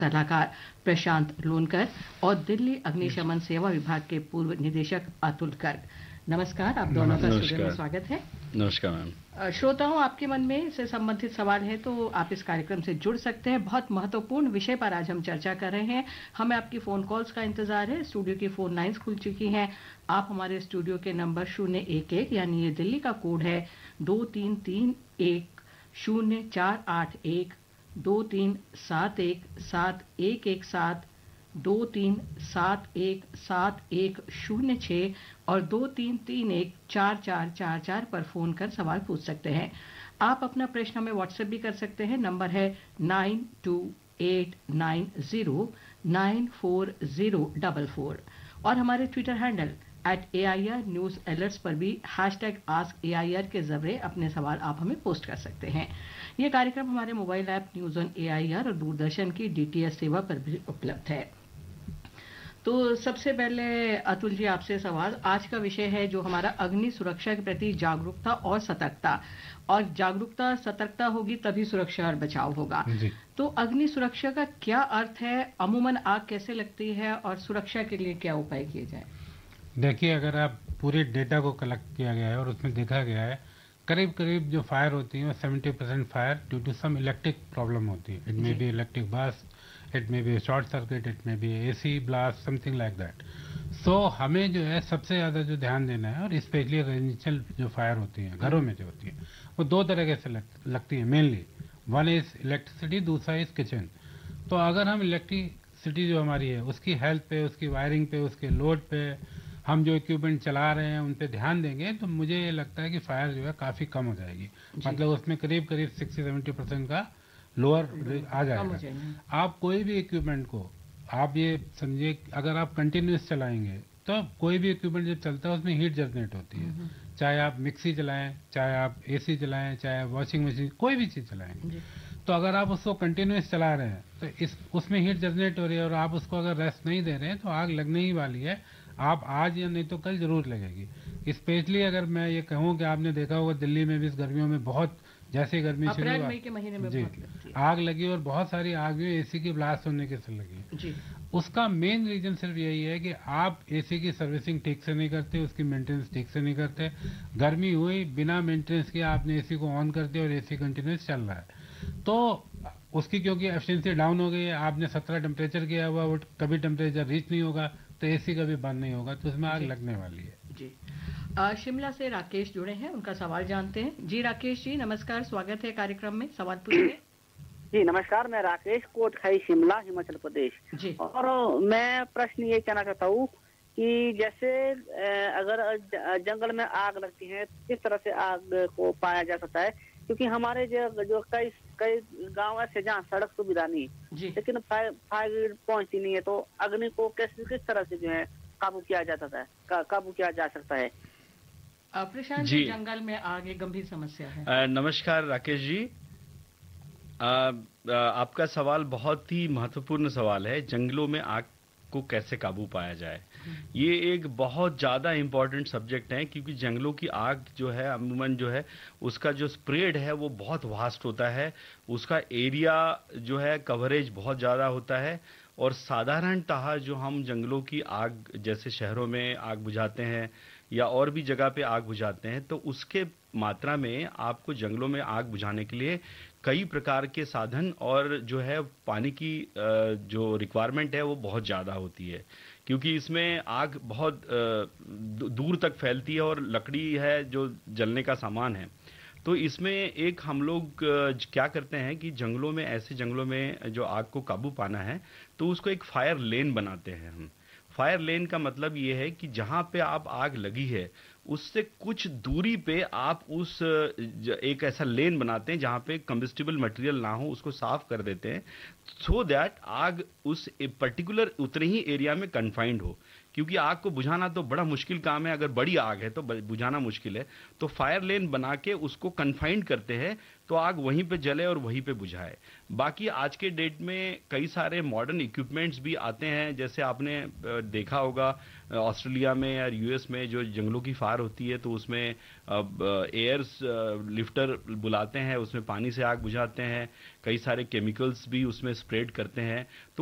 सलाहकार प्रशांत लोनकर और दिल्ली अग्निशमन सेवा विभाग के पूर्व निदेशक अतुल गर्ग। नमस्कार, आप दोनों का स्टूडियो में स्वागत है। नमस्कार मैम। श्रोताओं, आपके मन में इससे संबंधित सवाल है तो आप इस कार्यक्रम से जुड़ सकते हैं। बहुत महत्वपूर्ण विषय पर आज हम चर्चा कर रहे हैं। हमें आपकी फोन कॉल्स का इंतजार है। स्टूडियो की फोन लाइंस खुल चुकी हैं। आप हमारे स्टूडियो के नंबर 011 यानी ये दिल्ली का कोड है 2331 0481 23717106 और 23314444 पर फोन कर सवाल पूछ सकते हैं। आप अपना प्रश्न हमें व्हाट्सएप भी कर सकते हैं। नंबर है 9289094044 और हमारे Twitter handle @AIR News Alerts पर भी #AskAIR के जरिए अपने सवाल आप हमें पोस्ट कर सकते हैं। ये कार्यक्रम हमारे mobile app news on AIR और दूरदर्शन की DTH सेवा पर भी उपलब्ध है। तो सबसे पहले अतुल जी, आपसे सवाल। आज का विषय है जो हमारा अग्नि सुरक्षा के प्रति जागरूकता और सतर्कता। और जागरूकता सतर्कता होगी तभी सुरक्षा और बचाव होगा। तो अग्नि सुरक्षा का क्या अर्थ है? अमूमन आग कैसे लगती है और सुरक्षा के लिए क्या उपाय किए जाए? देखिए, अगर आप पूरे डेटा को कलेक्ट किया गया है और उसमें देखा गया है करीब करीब जो फायर होती है 70% fire due to some electric problem होती है। It may be electric burst, it may be short circuit, it may be AC blast, something like that. सो हमें जो है सबसे ज़्यादा जो ध्यान देना है, और स्पेशली रेजिडेंशियल जो फायर होती है घरों में जो होती है वो दो तरीके से लगती है मेनली। वन इज़ इलेक्ट्रिसिटी, दूसरा इज़ किचन। तो अगर हम इलेक्ट्रिसिटी जो हमारी है उसकी हेल्थ पे, उसकी वायरिंग पे, उसके लोड पे, हम जो इक्विपमेंट चला रहे हैं उन पे ध्यान देंगे तो मुझे ये लगता है कि फायर जो है काफ़ी कम हो जाएगी। मतलब उसमें करीब करीब 60-70% का लोअर आ जाएगा। आप कोई भी इक्विपमेंट को आप ये समझिए, अगर आप कंटिन्यूस चलाएंगे तो कोई भी इक्विपमेंट जब चलता है उसमें हीट जनरेट होती है। चाहे आप मिक्सी चलाएं, चाहे आप AC चलाएं, चाहे वॉशिंग मशीन, कोई भी चीज़ चलाएं, तो अगर आप उसको कंटिन्यूस चला रहे हैं तो उसमें हीट जनरेट हो रही है और आप उसको अगर रेस्ट नहीं दे रहे हैं तो आग लगने ही वाली है। आप आज या नहीं तो कल जरूर लगेगी। स्पेशली अगर मैं ये कहूँ कि आपने देखा होगा दिल्ली में भी इस गर्मियों में बहुत, जैसे गर्मी शुरू हुआ मई के महीने में जी बहुत लगती है। आग लगी और बहुत सारी आग भी AC की ब्लास्ट होने के से लगी जी। उसका मेन रीजन सिर्फ यही है कि आप AC की सर्विसिंग ठीक से नहीं करते, उसकी मेंटेनेंस ठीक से नहीं करते। गर्मी हुई, बिना मेंटेनेंस के आपने AC को ऑन कर दिया और AC कंटिन्यूस चल रहा है तो उसकी क्योंकि एफिशिएंसी डाउन हो गई है। आपने 17 टेम्परेचर किया हुआ, वो कभी टेम्परेचर रीच नहीं होगा तो AC कभी बंद नहीं होगा, तो उसमें आग लगने वाली है। जी। शिमला से राकेश जुड़े हैं, उनका सवाल जानते हैं। जी राकेश जी, नमस्कार, स्वागत है कार्यक्रम में। सवाल पूछिए। जी नमस्कार, मैं राकेश, कोटखाई, शिमला, हिमाचल प्रदेश। जी। और मैं प्रश्न ये कहना चाहता हूँ कि जैसे अगर जंगल में आग लगती है किस तरह से आग को पाया जा सकता है? क्योंकि हमारे जो कई गाँव ऐसे जहाँ सड़क सुविधा नहीं, लेकिन फायर पहुँचती नहीं है, तो अग्नि को किस तरह से जो है काबू किया जा सकता है? प्रशांत जी, जंगल में आग एक गंभीर समस्या है। नमस्कार राकेश जी, आपका सवाल बहुत ही महत्वपूर्ण सवाल है। जंगलों में आग को कैसे काबू पाया जाए, ये एक बहुत ज़्यादा इम्पॉर्टेंट सब्जेक्ट है, क्योंकि जंगलों की आग जो है अमूमन जो है उसका जो स्प्रेड है वो बहुत वास्ट होता है। उसका एरिया जो है कवरेज बहुत ज़्यादा होता है। और साधारणतः जो हम जंगलों की आग जैसे शहरों में आग बुझाते हैं या और भी जगह पे आग बुझाते हैं, तो उसके मात्रा में आपको जंगलों में आग बुझाने के लिए कई प्रकार के साधन और जो है पानी की जो रिक्वायरमेंट है वो बहुत ज़्यादा होती है, क्योंकि इसमें आग बहुत दूर तक फैलती है और लकड़ी है जो जलने का सामान है। तो इसमें एक हम लोग क्या करते हैं कि जंगलों में, ऐसे जंगलों में जो आग को काबू पाना है तो उसको एक फायर लेन बनाते हैं हम। फायर लेन का मतलब ये है कि जहाँ पे आप आग लगी है उससे कुछ दूरी पे आप एक ऐसा लेन बनाते हैं जहाँ पे कंबस्टिबल मटेरियल ना हो, उसको साफ कर देते हैं, सो दैट आग उस पर्टिकुलर उतने ही एरिया में कन्फाइंड हो। क्योंकि आग को बुझाना तो बड़ा मुश्किल काम है, अगर बड़ी आग है तो बुझाना मुश्किल है। तो फायर लेन बना के उसको कन्फाइंड करते हैं तो आग वहीं पे जले और वहीं पे बुझाए। बाकी आज के डेट में कई सारे मॉडर्न इक्विपमेंट्स भी आते हैं, जैसे आपने देखा होगा ऑस्ट्रेलिया में या यूएस में जो जंगलों की फायर होती है तो उसमें एयर लिफ्टर बुलाते हैं, उसमें पानी से आग बुझाते हैं, कई सारे केमिकल्स भी उसमें स्प्रेड करते हैं। तो